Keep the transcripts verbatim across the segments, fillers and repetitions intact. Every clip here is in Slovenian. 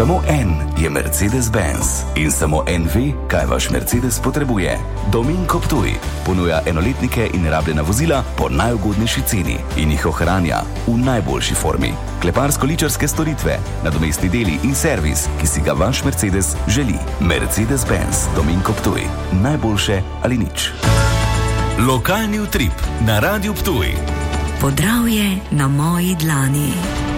Samo en je Mercedes-Benz in samo en ve, kaj vaš Mercedes potrebuje. Dominko Ptuj ponuja enoletnike in rabljena vozila po najugodnejši ceni in jih ohranja v najboljši formi. Kleparsko-ličarske storitve, nadomestni deli in servis, ki si ga vaš Mercedes želi. Mercedes-Benz Dominko Ptuj. Najboljše ali nič. Lokalni utrip na Radiu Ptuj. Podravje na moji dlani.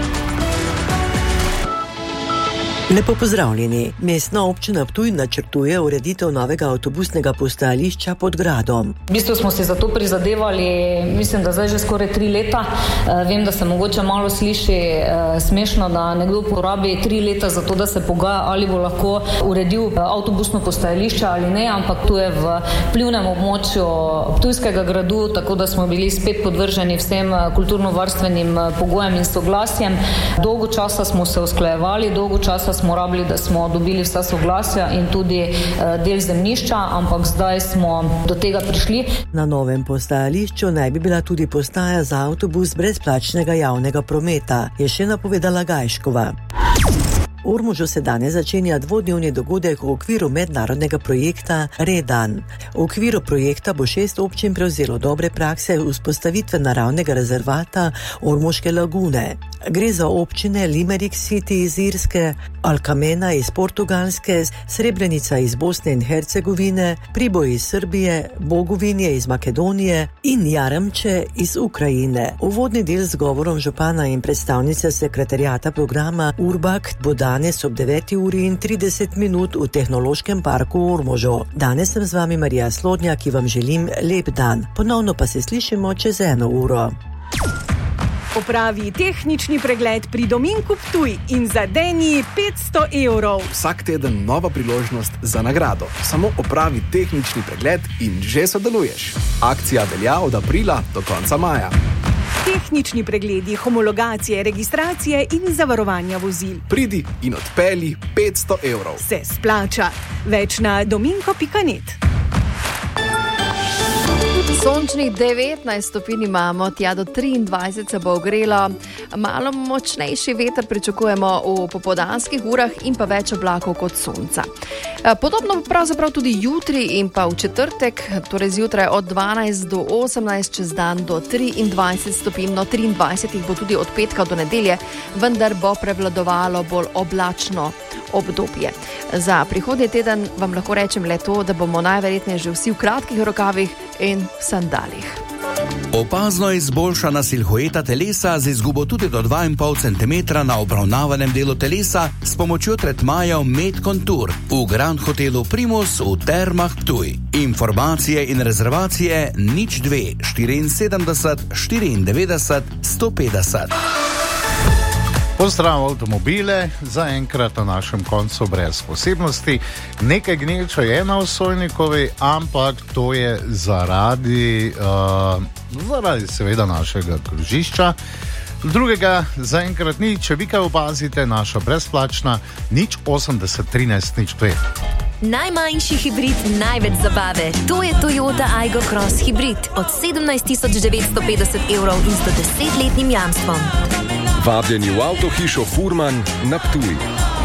Lepo pozdravljeni. Mestna občina Ptuj načrtuje ureditev novega avtobusnega postajališča pod gradom. V bistvu smo si za to prizadevali, mislim, da zdaj že skoraj tri leta. E, vem, da se mogoče malo sliši e, smešno, da nekdo porabi tri leta za to, da se pogaja, ali bo lahko uredil avtobusno postajališče ali ne, ampak tu je v vplivnem območju Ptujskega gradu, tako da smo bili spet podvrženi vsem kulturno-varstvenim pogojem in soglasjem. Dolgo časa smo se usklajevali, dolgo časa smo rabili, da smo dobili vsa soglasja in tudi del zemljišča, ampak zdaj smo do tega prišli. Na novem postajališču naj bi bila tudi postaja za avtobus brezplačnega javnega prometa, je še napovedala Gajškova. V Ormožu se danes začenja dvodnevni dogodek v okviru mednarodnega projekta Redan. V okviru projekta bo šest občin prevzelo dobre prakse vzpostavitve naravnega rezervata Ormoške lagune. Gre za občine Limerick City iz Irske, Alcamena iz Portugalske, Srebrenica iz Bosne in Hercegovine, Priboj iz Srbije, Bogovinje iz Makedonije in Jaremče iz Ukrajine. Uvodni del z govorom župana in predstavnice sekretariata programa Urbak bo danes ob deveti uri in trideset minut v Tehnološkem parku v Ormožu. Danes sem z vami Marija Slodnja, ki vam želim lep dan. Ponovno pa se slišimo čez eno uro. Opravi tehnični pregled pri Dominku Ptuj in zadeni petsto evrov. Vsak teden nova priložnost za nagrado. Samo opravi tehnični pregled in že sodeluješ. Akcija velja od aprila do konca maja. Tehnični pregledi, homologacije, registracije in zavarovanja vozil. Pridi in odpelji petsto evrov. Se splača. Več na dominko pika net. Sončnih devetnajst stopinj imamo, tja do triindvajset se bo ogrelo. Malo močnejši veter pričakujemo v popoldanskih urah in pa več oblakov kot sonca. Podobno pravzaprav tudi jutri in pa v četrtek, torej zjutraj od dvanajst do osemnajst, čez dan do triindvajset stopinj, no triindvajset jih bo tudi od petka do nedelje, vendar bo prevladovalo bolj oblačno obdobje. Za prihodnji teden vam lahko rečem le to, da bomo najverjetneje že vsi v kratkih rokavih in v sandalih. Opazno izboljšana silhueta telesa z izgubo tudi do dva in pol centimetra na obravnavanem delu telesa s pomočjo tretmajev Med Contour v Grand Hotelu Primus v Termah Ptuj. Informacije in rezervacije nič dve štiriinsedemdeset štiriindevetdeset sto petdeset. Pozdrav avtomobile, zaenkrat na našem koncu brez posebnosti. Nekaj gneča je na Osojnikovi, ampak to je zaradi, uh, zaradi seveda našega krožišča. Drugega zaenkrat ni, če vi kaj opazite, naša brezplačna nič osemdeset trinajst nič dve. Najmanjši hibrid, največ zabave. To je Toyota Aygo Cross hibrid od sedemnajst tisoč devetsto petdeset evrov in sto desetletnim jamstvom. Vabljeni v avtohišo Furman na Ptuj.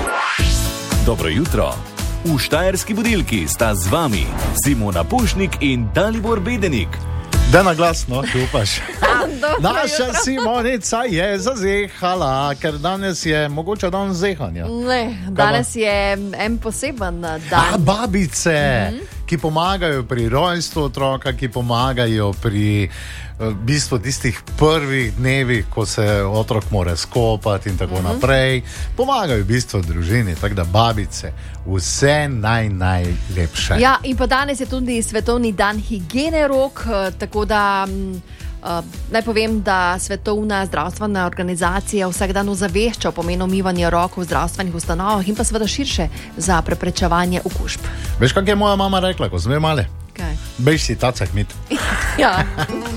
Dobro jutro. V Štajerski budilki sta z vami Simona Pušnik in Dalibor Bedenik. Da na glasno, ti upaš. Naša Simonica je zazehala, ker danes je mogoče dan zehanja. Ne, danes je en poseben dan. A, babice, mm-hmm. ki pomagajo pri rojstvu otroka, ki pomagajo pri v bistvu tistih prvih dnevih, ko se otrok mora skopati in tako mm-hmm. naprej. Pomagajo v bistvu družini, tako da babice, vse naj najlepše. Ja, in pa danes je tudi svetovni dan higiene rok, tako da uh, naj povem, da Svetovna zdravstvena organizacija vsak dan ozavešča o pomenu umivanja rok v zdravstvenih ustanovah in pa seveda širše za preprečevanje okužb. Veš, kak je moja mama rekla, ko sme male? Kaj? Bež si tacah mit. Ja.